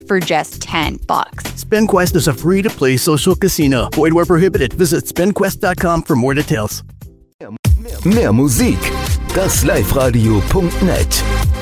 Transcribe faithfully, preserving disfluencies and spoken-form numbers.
for just ten bucks. SpinQuest is a free-to-play social casino. Void where prohibited. Visit spin quest dot com for more details. Mehr Musik. Das Live Radio Punkt net